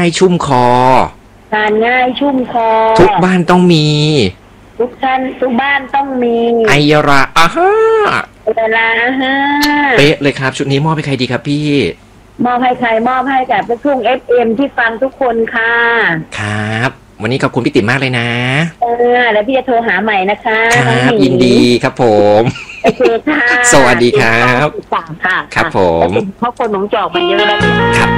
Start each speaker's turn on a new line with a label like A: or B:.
A: ายชุ่มคอ
B: ทานง่ายชุ่มคอ
A: ทุกบ้านต้องมี
B: ทุกบ้านต้องมี
A: ไอยระอ่าฮะ
B: เวลา
A: เป๊ะเลยครับชุดนี้มอบให้ใครดีครับพี่
B: มอบให้ใครมอบให้กับลูกทุ่ง FM ที่ฟังทุกคนค่ะ
A: ครับวันนี้ขอบคุณพี่ติ๋มมากเลยนะ
B: แล้วพี่จะโทรหาใหม่นะคะ
A: ครับยินดีครับผม
B: โอเคค่ะ
A: สวัสดีครับ
B: ค่ะ
A: ครับผม
B: เพราะคนหนองจอกมันเยอะแล้ว